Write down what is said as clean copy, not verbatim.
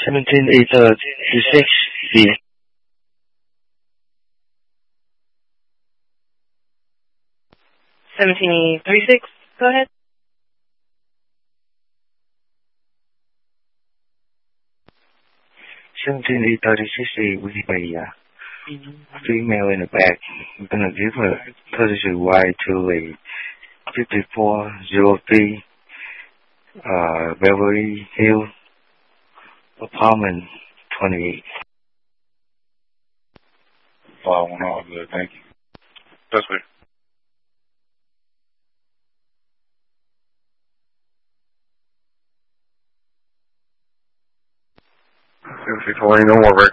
17836 B. 17836, go ahead. 17836 Wikipedia. Female in the back. I'm gonna give her position Y28 5403 Beverly Hills apartment 28. All good, thank you. That's it. If you don't work.